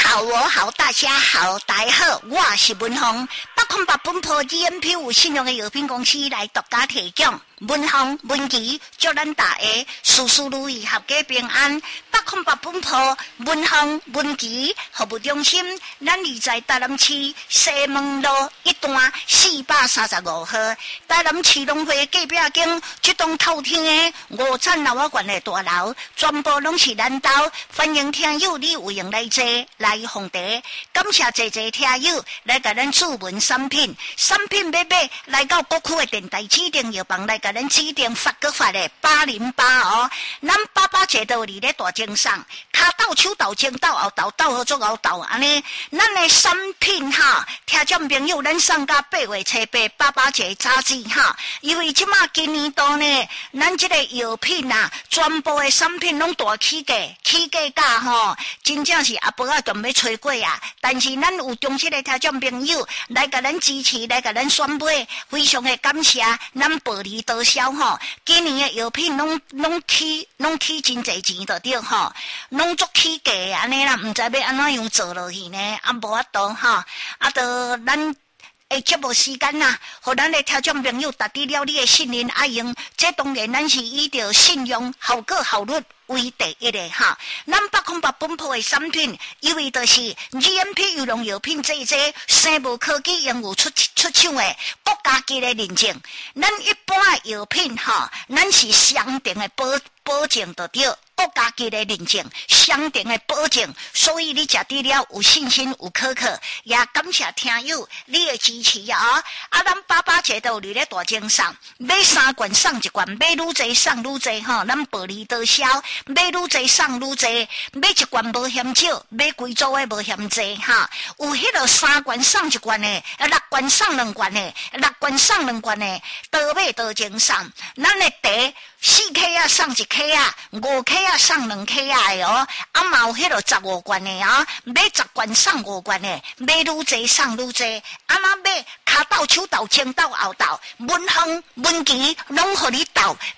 好，我好，大家好，大家好，我是文宏。808本铺 GMP 有信用的药品公司来独家提供。文宏、文琪，祝咱大家事事如意，合家平安。808本铺文宏、文琪服务中心，咱立在台南市西门路一段435号。台南市农会隔壁间，这栋透天的5层楼馆的大楼，全部拢是咱兜。欢迎听友你有闲来坐来奉茶，感谢谢听友来甲咱注文产品要买来到各区的电台指定药房来甲咱指定发个发的808哦，咱爸节都伫咧大街上，骹斗、手斗、前斗、后斗、斗好做后斗安尼，咱的产品哈，听众朋友咱送到8月初8节杂志哈，因为即马今年度呢，咱这个药品啊，全部的产品拢大起价价吼，真正是阿伯啊仲要吹过啊！但是咱有忠实的听众朋友来甲咱支持，来甲咱选买，非常的感谢，咱薄利多销吼。今年的药品拢起真侪钱就对吼，拢足起价安尼啦，唔知要安怎样做落去呢？啊无法度哈，啊都咱。节目时间呐，互咱的听众朋友达到了你的信任爱用，这当然咱是以着信用、效果、效率为第一的哈。咱808本铺的产品，因为就是 GMP 优良药品这生物科技应有出厂的国家级的认证。咱一般的药品哈，咱是相定的保证就对。国家级的认证，相定的保证，所以你食对了有信心有可靠，也感谢听友你的支持啊！啊，咱8节都伫咧大街上，买3罐送1罐，买愈侪送愈侪吼，咱薄利多销，买愈侪送愈侪，买1罐无嫌少，买几组的无嫌济哈。有迄个3罐送1罐的，6罐送2罐的，6罐送2罐的，多买多精送，咱的茶。4克啊送1克啊，5克啊送2克啊的哦，啊嘛有迄个15罐的啊，买10罐送5罐的，买愈侪送愈侪，啊那买骹斗、手斗、前斗、后斗，文宏、文琪拢互你斗，